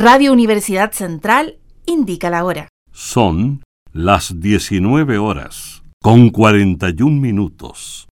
Radio Universidad Central indica la hora. Son las 19 horas, con 41 minutos.